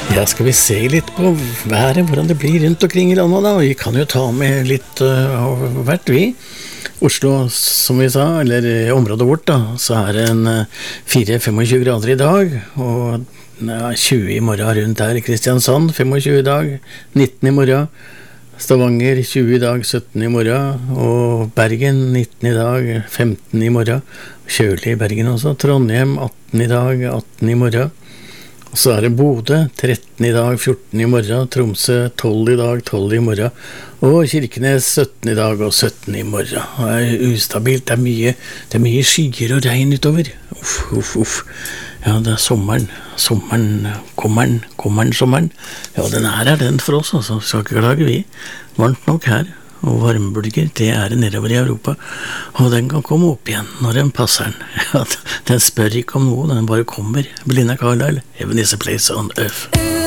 Ja, skal vi se litt på været, hvordan det blir rundt omkring i landet da. Vi kan jo ta med litt av hvert vi. Oslo, som vi sa, eller området vårt da, så det en 4-25 grader i dag, og 20 i morgen rundt her. Kristiansand 25 i dag, 19 i morgen. Stavanger 20 i dag, 17 i morgen. Og Bergen 19 i dag, 15 i morgen. Kjølig i Bergen også. Trondheim 18 i dag, 18 i morgen. Og så det Bodø 13 i dag, 14 i morgen. Tromsø 12 i dag, 12 i morgen. Og Kirkenes 17 i dag og 17 i morgen. Det ustabilt, det mye skyer og regn utover. Uff. Ja, det sommeren. Sommeren. Ja, den den for oss, altså. Skal ikke klage vi. Varmt nok her. Og varmbølger, det det nedover i Europa. Og den kan komme opp igjen når den passer den. Ja, den spør ikke om noe, den bare kommer. Belinda Carlisle, Heaven is a place on earth.